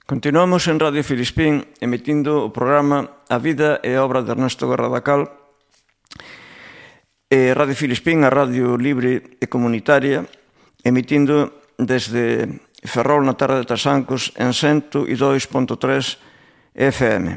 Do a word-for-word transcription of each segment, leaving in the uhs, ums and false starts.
Continuamos en Radio Filispín emitindo o programa A Vida e a Obra de Ernesto Guerra Dacal. E Radio Filispín, a radio libre e comunitaria, emitindo desde Ferrol na terra de Trasancos en ciento dos punto tres F M.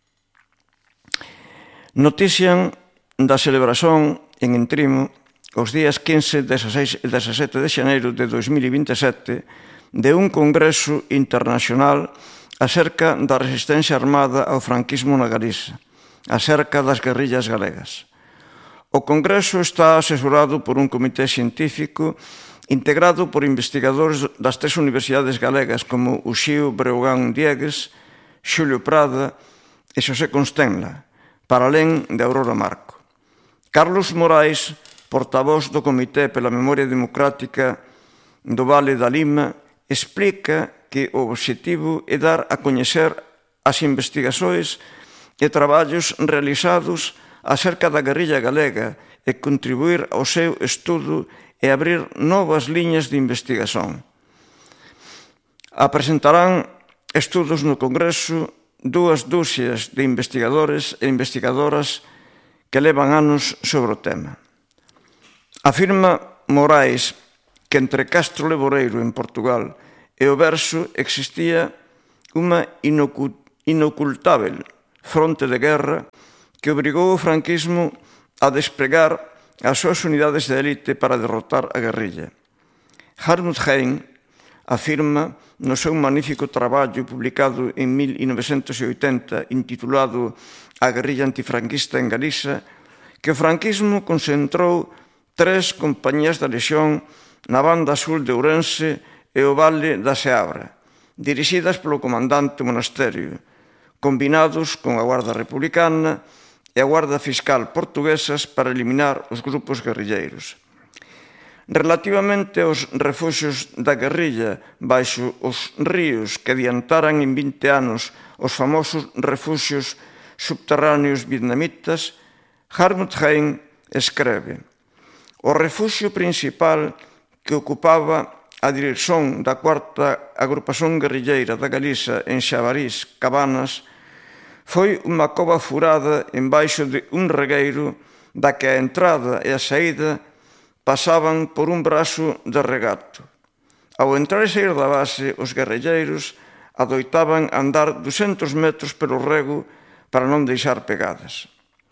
Notician da celebración en Entrimo os días quince, dezasseis e dezasete de xaneiro de dois mil vinte e sete de un congreso internacional acerca da resistencia armada ao franquismo na Galiza, acerca das guerrillas galegas. O congreso está asesorado por un comité científico integrado por investigadores das tres universidades galegas como Uxío Breogán Diegues, Xulio Prada e Xosé Constenla, para alén de Aurora Marco. Carlos Morais, portavoz do Comité pela Memoria Democrática do Vale da Lima, explica que o obxectivo é dar a coñecer as investigações e traballos realizados acerca da guerrilla galega e contribuir ao seu estudo e abrir novas liñas de investigación. Apresentarán estudos no Congreso dúas dúcias de investigadores e investigadoras que levan anos sobre o tema. Afirma Morais que entre Castro Leboreiro, en Portugal, e o Verso existía unha inocultável fronte de guerra que obrigou o franquismo a despregar as súas unidades de élite para derrotar a guerrilla. Helmut Hein afirma no seu magnífico traballo publicado en mil novecentos oitenta intitulado A guerrilla antifranquista en Galiza que o franquismo concentrou tres compañías da Lexión na banda sur de Ourense e o Vale da Seabra, dirixidas polo comandante Monasterio, combinados con a Guarda Republicana e a Guarda Fiscal portuguesas para eliminar os grupos guerrilleiros. Relativamente aos refuxios da guerrilla baixo os ríos que adiantaran en vinte anos os famosos refuxios subterráneos vietnamitas, Helmut Hein escreve: o refuxio principal que ocupaba a dirección da cuarta agrupación guerrilleira da Galiza en Xabarís, Cabanas, foi unha cova furada embaixo de un regueiro da que a entrada e a saída pasaban por un brazo de regato. Ao entrar e sair da base, os guerrilleiros adoitaban andar ducentos metros pelo rego para non deixar pegadas.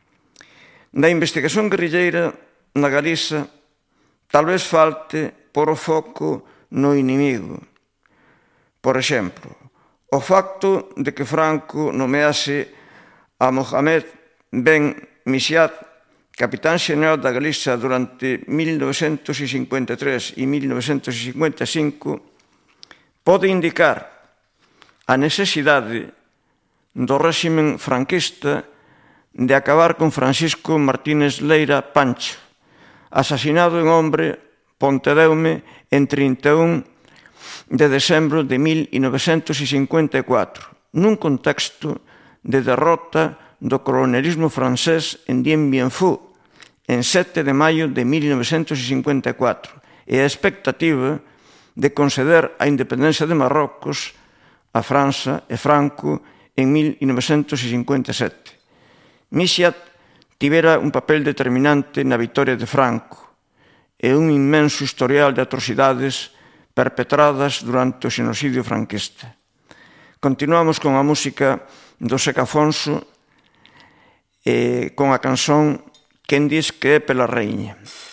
Na investigación guerrilleira na Galiza, tal vez falte por o foco no inimigo. Por exemplo, o facto de que Franco nomease a Mohamed Ben Misiat capitán xeneral da Galiza durante mil novecentos cincuenta e tres e mil novecentos cincuenta e cinco pode indicar a necesidade do réximen franquista de acabar con Francisco Martínez Leira Pancho, asasinado en Hombre, Pontedeume, en trinta e un de decembro de mil novecentos cincuenta e catro, nun contexto de derrota do coronelismo francés en Dien Bien Phu, en sete de maio de mil novecentos cincuenta e catro, e a expectativa de conceder a independencia de Marrocos a França e Franco en mil novecentos cincuenta e sete. Misiat tivera un papel determinante na vitoria de Franco e un inmenso historial de atrocidades perpetradas durante o xenocidio franquista. Continuamos con a música do Seca Afonso e con a canción Quen dis que é pela Raíña.